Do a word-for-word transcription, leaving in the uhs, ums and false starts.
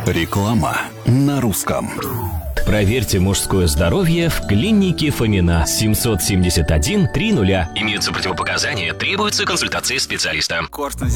Реклама на русском. Проверьте мужское здоровье в клинике Фомина. семьсот семьдесят один триста. Имеются противопоказания, требуется консультация специалиста.